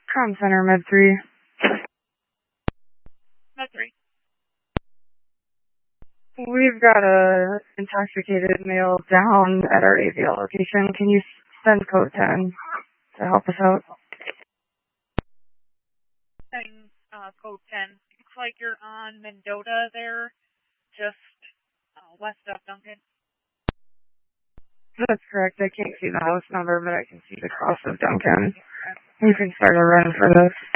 Comm Center, Med 3. Med 3. We've got a intoxicated male down at our AVL location. Can you send code 10 to help us out? Sending code 10. Looks like you're on Mendota there, just west of Duncan. That's correct. I can't see the house number, but I can see the cross of Duncan. You can start a run for this.